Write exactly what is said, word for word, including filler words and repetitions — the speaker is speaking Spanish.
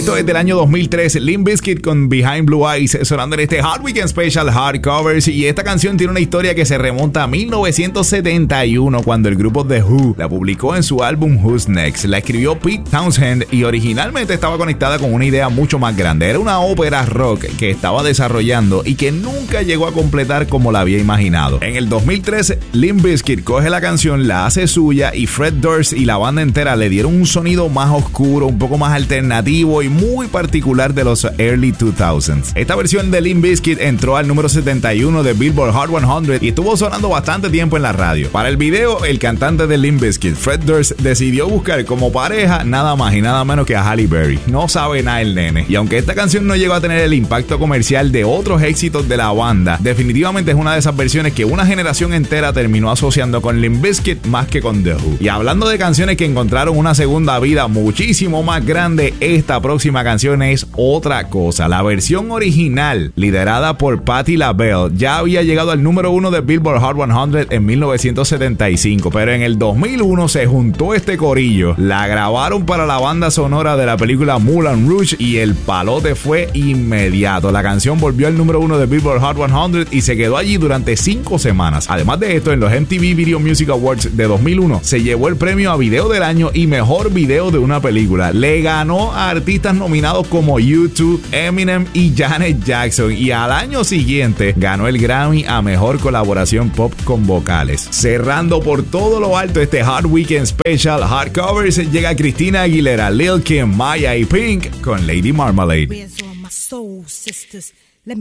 Esto es del año dos mil tres, Limp Bizkit con Behind Blue Eyes, sonando en este Hard Weekend Special Hardcovers. Y esta canción tiene una historia que se remonta a mil novecientos setenta y uno, cuando el grupo The Who la publicó en su álbum Who's Next. La escribió Pete Townshend y originalmente estaba conectada con una idea mucho más grande. Era una ópera rock que estaba desarrollando y que nunca llegó a completar como la había imaginado. En el dos mil tres, Limp Bizkit coge la canción, la hace suya, y Fred Durst y la banda entera le dieron un sonido más oscuro, un poco más alternativo y muy particular de los early two thousands. Esta versión de Limp Bizkit entró al número setenta y uno de Billboard Hot cien y estuvo sonando bastante tiempo en la radio. Para el video, el cantante de Limp Bizkit, Fred Durst, decidió buscar como pareja nada más y nada menos que a Halle Berry. No sabe nada el nene. Y aunque esta canción no llegó a tener el impacto comercial de otros éxitos de la banda, definitivamente es una de esas versiones que una generación entera terminó asociando con Limp Bizkit más que con The Who. Y hablando de canciones que encontraron una segunda vida muchísimo más grande, esta próxima canción es otra cosa. La versión original, liderada por Patti LaBelle, ya había llegado al número uno de Billboard Hot cien en mil novecientos setenta y cinco, pero en el dos mil uno se juntó este corillo, la grabaron para la banda sonora de la película Moulin Rouge y el palote fue inmediato. La canción volvió al número uno de Billboard Hot cien y se quedó allí durante cinco semanas. Además de esto, en los M T V Video Music Awards de dos mil uno se llevó el premio a Video del Año y Mejor Video de una Película. Le ganó a artistas nominados como U dos, Eminem y Janet Jackson, y al año siguiente ganó el Grammy a Mejor Colaboración Pop con Vocales. Cerrando por todo lo alto este Hard Weekend Special Hardcovers, llega Christina Aguilera, Lil Kim, Maya y Pink con Lady Marmalade. Where's all my soul sisters?